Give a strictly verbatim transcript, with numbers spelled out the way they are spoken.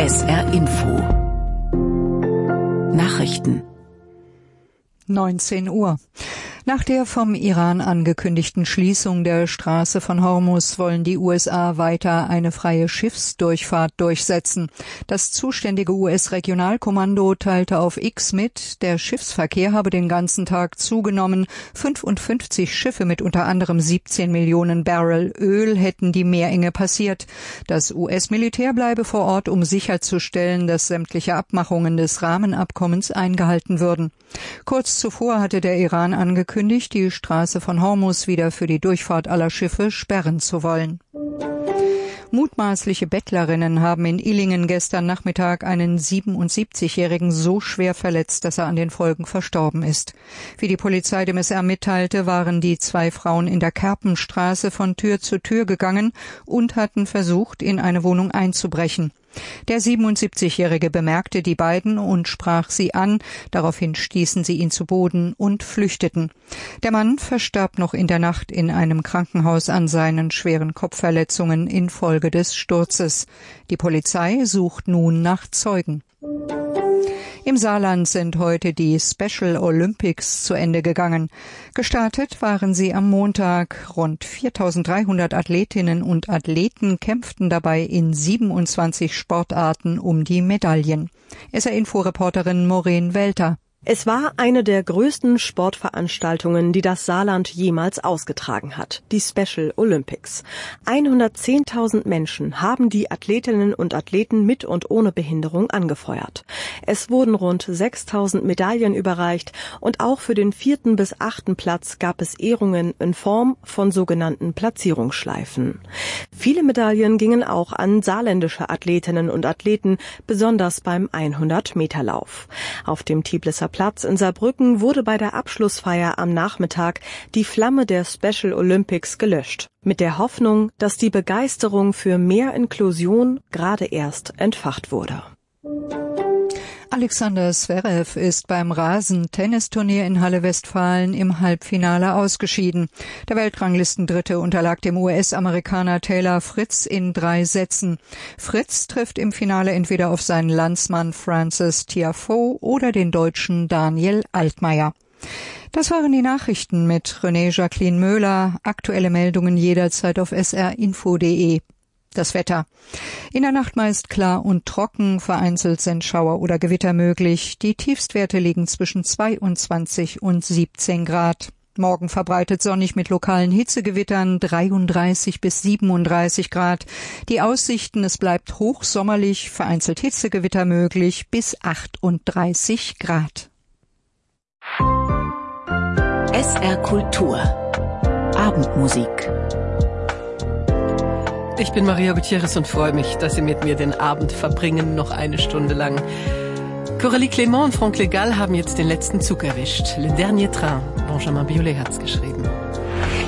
S R Info Nachrichten neunzehn Uhr. Nach der vom Iran angekündigten Schließung der Straße von Hormuz wollen die U S A weiter eine freie Schiffsdurchfahrt durchsetzen. Das zuständige U S-Regionalkommando teilte auf X mit, der Schiffsverkehr habe den ganzen Tag zugenommen. fünfundfünfzig Schiffe mit unter anderem siebzehn Millionen Barrel Öl hätten die Meerenge passiert. Das U S-Militär bleibe vor Ort, um sicherzustellen, dass sämtliche Abmachungen des Rahmenabkommens eingehalten würden. Kurz zuvor hatte der Iran angekündigt, die Straße von Hormuz wieder für die Durchfahrt aller Schiffe sperren zu wollen. Mutmaßliche Bettlerinnen haben in Illingen gestern Nachmittag einen siebenundsiebzigjährigen so schwer verletzt, dass er an den Folgen verstorben ist. Wie die Polizei dem S R mitteilte, waren die zwei Frauen in der Kerpenstraße von Tür zu Tür gegangen und hatten versucht, in eine Wohnung einzubrechen. Der siebenundsiebzigjährige bemerkte die beiden und sprach sie an, daraufhin stießen sie ihn zu Boden und flüchteten. Der Mann verstarb noch in der Nacht in einem Krankenhaus an seinen schweren Kopfverletzungen infolge des Sturzes. Die Polizei sucht nun nach Zeugen. Im Saarland sind heute die Special Olympics zu Ende gegangen. Gestartet waren sie am Montag. Rund viertausenddreihundert Athletinnen und Athleten kämpften dabei in siebenundzwanzig Sportarten um die Medaillen. S R-Info-Reporterin Maureen Welter. Es war eine der größten Sportveranstaltungen, die das Saarland jemals ausgetragen hat, die Special Olympics. hundertzehntausend Menschen haben die Athletinnen und Athleten mit und ohne Behinderung angefeuert. Es wurden rund sechstausend Medaillen überreicht und auch für den vierten bis achten Platz gab es Ehrungen in Form von sogenannten Platzierungsschleifen. Viele Medaillen gingen auch an saarländische Athletinnen und Athleten, besonders beim hundert-Meter-Lauf. Auf dem Tiblisser Platz in Saarbrücken wurde bei der Abschlussfeier am Nachmittag die Flamme der Special Olympics gelöscht, mit der Hoffnung, dass die Begeisterung für mehr Inklusion gerade erst entfacht wurde. Alexander Zverev ist beim Rasen-Tennisturnier in Halle Westfalen im Halbfinale ausgeschieden. Der Weltranglistendritte unterlag dem U S-Amerikaner Taylor Fritz in drei Sätzen. Fritz trifft im Finale entweder auf seinen Landsmann Frances Tiafoe oder den Deutschen Daniel Altmaier. Das waren die Nachrichten mit René Jacqueline Möhler. Aktuelle Meldungen jederzeit auf s r info punkt d e. Das Wetter. In der Nacht meist klar und trocken, vereinzelt sind Schauer oder Gewitter möglich. Die Tiefstwerte liegen zwischen zweiundzwanzig und siebzehn Grad. Morgen verbreitet sonnig mit lokalen Hitzegewittern, dreiunddreißig bis siebenunddreißig Grad. Die Aussichten, es bleibt hochsommerlich, vereinzelt Hitzegewitter möglich bis achtunddreißig Grad. S R Kultur Abendmusik. Ich bin Maria Gutierrez und freue mich, dass Sie mit mir den Abend verbringen, noch eine Stunde lang. Coralie Clément und Franck Le Gall haben jetzt den letzten Zug erwischt. Le Dernier Train. Benjamin Biolay hat's geschrieben.